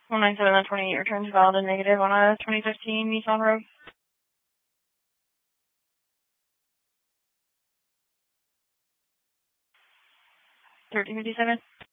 197 and 28 returns valid and negative on a 2015 Nissan Rogue. 1357.